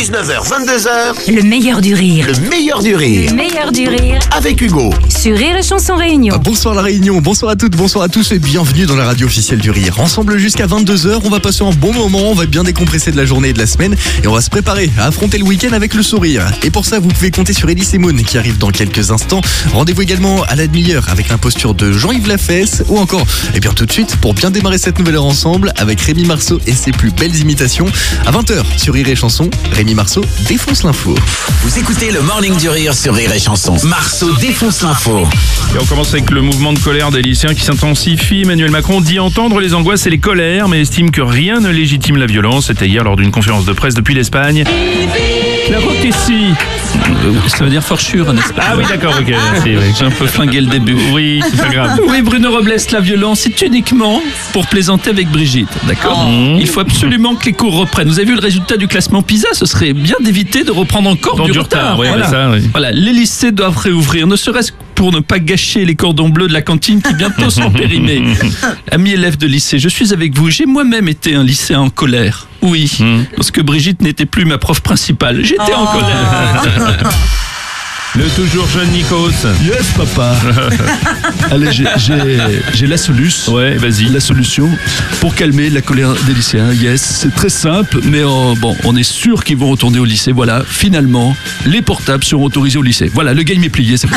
19h, 22h, Le meilleur du rire. le meilleur du rire. Le meilleur du rire. Avec Hugo. Sur Rire et Chanson Réunion. Bonsoir la Réunion, bonsoir à toutes, bonsoir à tous et bienvenue dans la radio officielle du rire. Ensemble jusqu'à 22h, on va passer un bon moment, on va bien décompresser de la journée et de la semaine et on va se préparer à affronter le week-end avec le sourire. Et pour ça, vous pouvez compter sur Elise et Moon qui arrive dans quelques instants. Rendez-vous également à la demi-heure avec l'imposture de Jean-Yves Lafesse ou encore, et bien tout de suite, pour bien démarrer cette nouvelle heure ensemble avec Rémi Marceau et ses plus belles imitations. À 20h sur Rire et Chanson, Rémi Marceau défonce l'info. Vous écoutez le Morning du Rire sur Rire et Chanson. Marceau défonce l'info. Et on commence avec le mouvement de colère des lycéens qui s'intensifie. Emmanuel Macron dit entendre les angoisses et les colères, mais estime que rien ne légitime la violence. C'était hier lors d'une conférence de presse depuis l'Espagne. La Roquessie. Ça veut dire forchure, n'est-ce pas? Ah oui, d'accord, ok. Merci, oui. J'ai un peu flingué le début. Oui, c'est pas grave. Oui, Bruno Robles, la violence, c'est uniquement pour plaisanter avec Brigitte, d'accord? Il faut absolument que les cours reprennent. Vous avez vu le résultat du classement PISA? Ce serait bien d'éviter de reprendre encore Dans du retard. oui, Voilà. ça, oui. Voilà, les lycées doivent réouvrir, ne serait-ce que pour ne pas gâcher les cordons bleus de la cantine qui bientôt sont périmés. Amis élèves de lycée, je suis avec vous. J'ai moi-même été un lycéen en colère. Oui, lorsque Brigitte n'était plus ma prof principale. J'étais en colère. Le toujours jeune Nikos. Yes, papa. Allez, j'ai la solution. Ouais, vas-y. La solution pour calmer la colère des lycéens. Yes, c'est très simple, mais bon, on est sûr qu'ils vont retourner au lycée. Voilà, finalement, les portables seront autorisés au lycée. Voilà, le game est plié, c'est bon.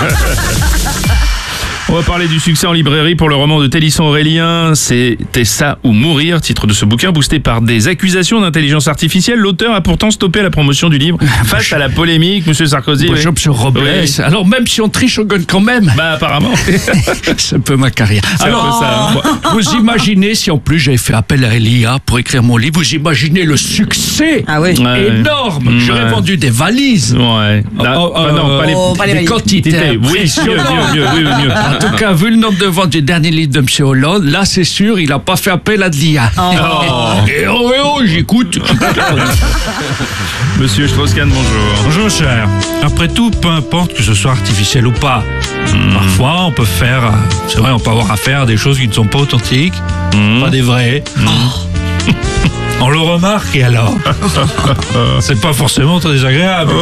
On va parler du succès en librairie pour le roman de Télisson Aurélien. C'était ça ou mourir, titre de ce bouquin, boosté par des accusations d'intelligence artificielle. L'auteur a pourtant stoppé la promotion du livre face à la polémique. Monsieur Sarkozy. Bonjour, monsieur Robles. Oui. Alors, même si on triche, on gagne quand même. Bah, apparemment. C'est un peu ma carrière. C'est un peu ça, hein. Vous imaginez si en plus j'avais fait appel à Elia pour écrire mon livre, vous imaginez le succès Ouais. énorme. J'aurais Ouais. vendu des valises. Ouais. Non, pas les des quantités. Oui, mieux. En tout cas, vu le nombre de ventes du dernier livre de M. Hollande, là, c'est sûr, il n'a pas fait appel à de l'IA. J'écoute. Monsieur Strauss-Kahn, bonjour. Bonjour cher. Après tout, peu importe que ce soit artificiel ou pas. Parfois, on peut faire, c'est vrai, on peut avoir affaire à des choses qui ne sont pas authentiques, pas des vraies. On le remarque et alors c'est pas forcément très désagréable.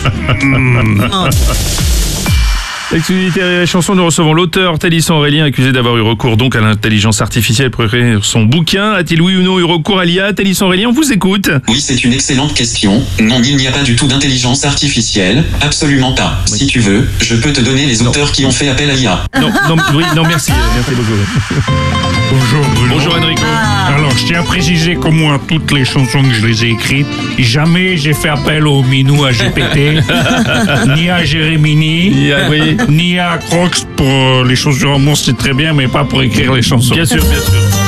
Exclusivité Rire et Chanson, nous recevons l'auteur Télisson Aurélien, accusé d'avoir eu recours donc à l'intelligence artificielle pour écrire son bouquin. A-t-il oui ou non eu recours à l'IA? Télisson Aurélien, on vous écoute. Oui, c'est une excellente question. Non, il n'y a pas du tout d'intelligence artificielle. Absolument pas. Si tu veux, je peux te donner les auteurs qui ont fait appel à l'IA. Non, merci beaucoup. Bonjour Bruno. Bonjour Enrico. Alors, je tiens à préciser qu'au moins toutes les chansons que je les ai écrites, jamais j'ai fait appel au Minou à GPT, ni à Jérémini, Oui. ni à Crocs pour les choses du roman, c'est très bien, mais pas pour écrire les chansons. Bien sûr.